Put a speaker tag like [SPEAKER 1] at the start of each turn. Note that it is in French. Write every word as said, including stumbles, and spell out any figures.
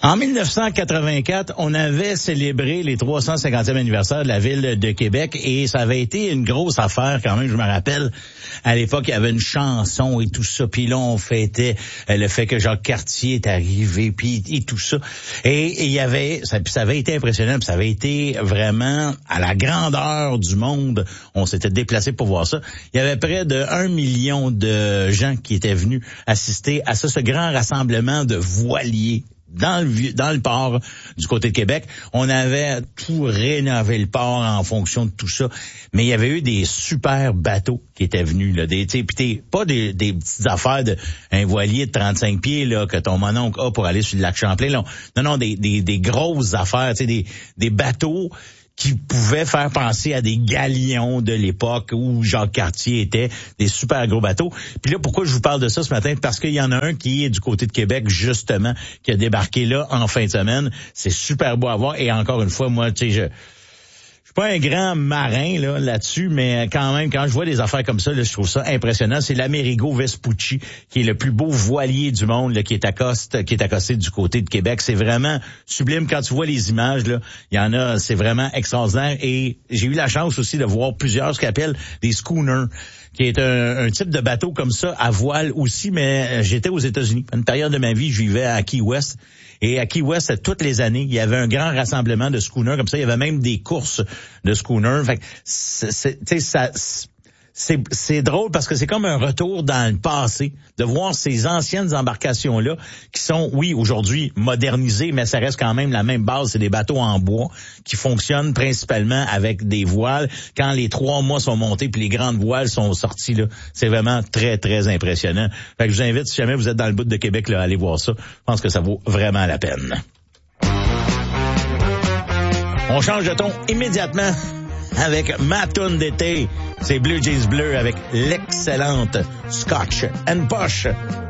[SPEAKER 1] En dix-neuf cent quatre-vingt-quatre, on avait célébré les trois cent cinquantième anniversaire de la ville de Québec et ça avait été une grosse affaire quand même, je me rappelle. À l'époque, il y avait une chanson et tout ça, puis là, on fêtait le fait que Jacques Cartier est arrivé, puis et tout ça. Et il y avait, ça, ça avait été impressionnant, puis ça avait été vraiment à la grandeur du monde. On s'était déplacé pour voir ça. Il y avait près de un million de gens qui étaient venus assister à ça, ce grand rassemblement de voiliers. Dans le dans le port du côté de Québec, on avait tout rénové le port en fonction de tout ça, mais il y avait eu des super bateaux qui étaient venus là, des tu sais pas des des petites affaires de un voilier de trente-cinq pieds là que ton mononcle a pour aller sur le lac Champlain là. Non non, des des des grosses affaires, tu sais des des bateaux qui pouvaient faire penser à des galions de l'époque où Jacques Cartier était, des super gros bateaux. Puis là, pourquoi je vous parle de ça ce matin? Parce qu'il y en a un qui est du côté de Québec, justement, qui a débarqué là en fin de semaine. C'est super beau à voir. Et encore une fois, moi, tu sais, je... Je suis pas un grand marin là là-dessus, mais quand même, quand je vois des affaires comme ça, là, je trouve ça impressionnant. C'est l'Amerigo Vespucci, qui est le plus beau voilier du monde, là, qui est accoste, qui est accosté du côté de Québec. C'est vraiment sublime. Quand tu vois les images, là, il y en a, c'est vraiment extraordinaire. Et j'ai eu la chance aussi de voir plusieurs, ce qu'on appelle des schooners, qui est un, un type de bateau comme ça, à voile aussi, mais j'étais aux États-Unis. Une période de ma vie, je vivais à Key West. Et à Key West, toutes les années, il y avait un grand rassemblement de schooners comme ça. Il y avait même des courses de schooners. Fait que c'est, c'est, tu sais, ça, c'est, c'est drôle parce que c'est comme un retour dans le passé de voir ces anciennes embarcations-là qui sont, oui, aujourd'hui modernisées, mais ça reste quand même la même base. C'est des bateaux en bois qui fonctionnent principalement avec des voiles. Quand les trois mois sont montés puis les grandes voiles sont sorties, là, c'est vraiment très, très impressionnant. Fait que je vous invite, si jamais vous êtes dans le bout de Québec, là, à aller voir ça. Je pense que ça vaut vraiment la peine. On change de ton immédiatement avec ma toune d'été. C'est Blue Jeans Bleu avec l'excellente Scotch and Posh.